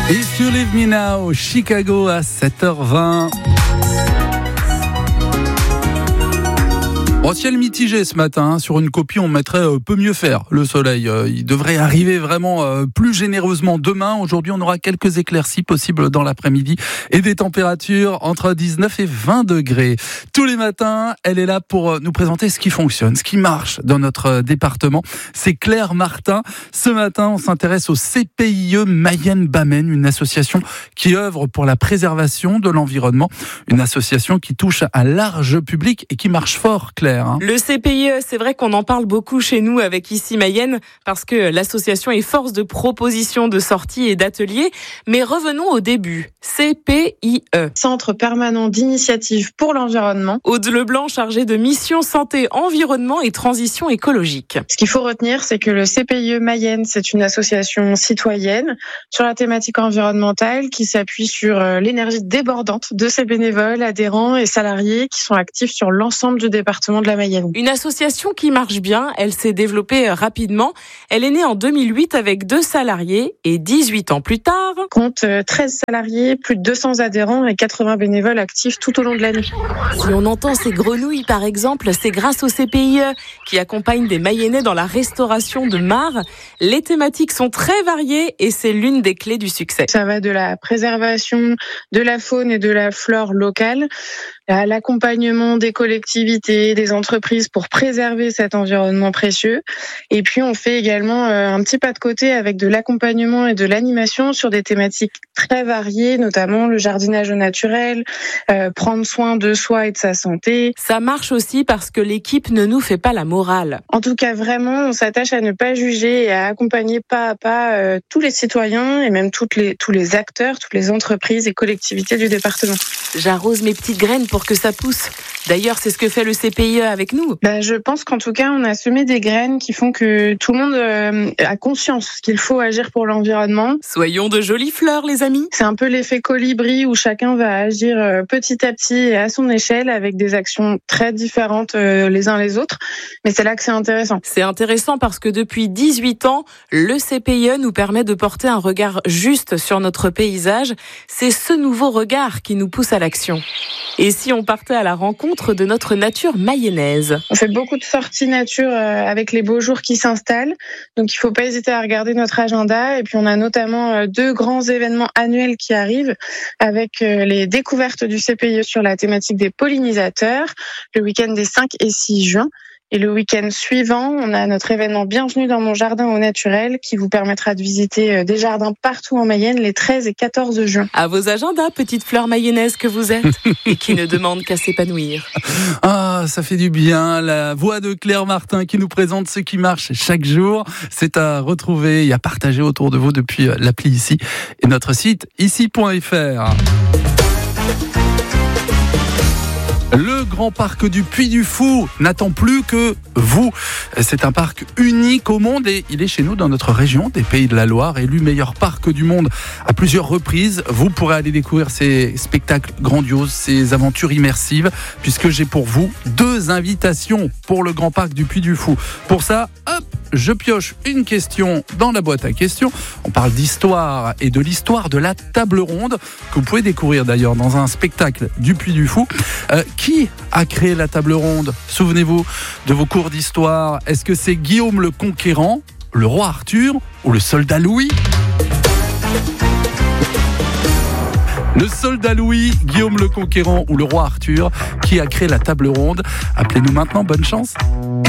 If You Leave Me Now, Chicago à 7h20. Ciel mitigé ce matin, sur une copie on mettrait peut mieux faire. Le soleil, il devrait arriver vraiment plus généreusement demain. Aujourd'hui on aura quelques éclaircies possibles dans l'après-midi et des températures entre 19 et 20 degrés. Tous les matins, elle est là pour nous présenter ce qui fonctionne, ce qui marche dans notre département. C'est Claire Martin. Ce matin on s'intéresse au CPIE Mayenne-Bamène, une association qui œuvre pour la préservation de l'environnement. Une association qui touche un large public et qui marche fort, Claire. Le CPIE, c'est vrai qu'on en parle beaucoup chez nous avec Ici Mayenne parce que l'association est force de propositions, de sorties et d'ateliers. Mais revenons au début. CPIE. Centre permanent d'initiative pour l'environnement. Aude Leblanc, chargé de mission santé, environnement et transition écologique. Ce qu'il faut retenir, c'est que le CPIE Mayenne, c'est une association citoyenne sur la thématique environnementale qui s'appuie sur l'énergie débordante de ses bénévoles, adhérents et salariés qui sont actifs sur l'ensemble du département de la Mayenne. Une association qui marche bien, elle s'est développée rapidement. Elle est née en 2008 avec 2 salariés et 18 ans plus tard, compte 13 salariés, plus de 200 adhérents et 80 bénévoles actifs tout au long de l'année. Si on entend ces grenouilles par exemple, c'est grâce au CPIE qui accompagne des Mayennais dans la restauration de mares. Les thématiques sont très variées et c'est l'une des clés du succès. Ça va de la préservation de la faune et de la flore locale à l'accompagnement des collectivités, des entreprises pour préserver cet environnement précieux. Et puis on fait également un petit pas de côté avec de l'accompagnement et de l'animation sur des thématiques très variées, notamment le jardinage au naturel, prendre soin de soi et de sa santé. Ça marche aussi parce que l'équipe ne nous fait pas la morale. En tout cas, vraiment, on s'attache à ne pas juger et à accompagner pas à pas tous les citoyens et même tous les acteurs, toutes les entreprises et collectivités du département. J'arrose mes petites graines pour que ça pousse. D'ailleurs, c'est ce que fait le CPIE avec nous. Je pense qu'en tout cas, on a semé des graines qui font que tout le monde a conscience qu'il faut agir pour l'environnement. Soyons de jolies fleurs, les amis. C'est un peu l'effet colibri où chacun va agir petit à petit et à son échelle avec des actions très différentes les uns les autres. Mais c'est là que c'est intéressant. C'est intéressant parce que depuis 18 ans, le CPIE nous permet de porter un regard juste sur notre paysage. C'est ce nouveau regard qui nous pousse à l'action. Et si on partait à la rencontre de notre nature mayonnaise? On fait beaucoup de sorties nature avec les beaux jours qui s'installent. Donc il ne faut pas hésiter à regarder notre agenda. Et puis on a notamment 2 grands événements annuels qui arrivent avec les découvertes du CPIE sur la thématique des pollinisateurs, le week-end des 5 et 6 juin. Et le week-end suivant, on a notre événement Bienvenue dans mon jardin au naturel qui vous permettra de visiter des jardins partout en Mayenne les 13 et 14 juin. À vos agendas, petite fleur mayonnaise que vous êtes et qui ne demande qu'à s'épanouir. Ah, ça fait du bien. La voix de Claire Martin qui nous présente ce qui marche chaque jour. C'est à retrouver et à partager autour de vous depuis l'appli Ici et notre site ici.fr. Le grand parc du Puy du Fou n'attend plus que vous. C'est un parc unique au monde et il est chez nous dans notre région des Pays de la Loire, élu meilleur parc du monde à plusieurs reprises. Vous pourrez aller découvrir ces spectacles grandioses, ces aventures immersives, puisque j'ai pour vous 2 invitations pour le grand parc du Puy du Fou. Pour ça, hop, je pioche une question dans la boîte à questions. On parle d'histoire et de l'histoire de la table ronde, que vous pouvez découvrir d'ailleurs dans un spectacle du Puy du Fou. Qui a créé la table ronde? Souvenez-vous de vos cours d'histoire. Est-ce que c'est Guillaume le Conquérant, le roi Arthur ou le soldat Louis? Le soldat Louis, Guillaume le Conquérant ou le roi Arthur, qui a créé la table ronde? Appelez-nous maintenant, bonne chance.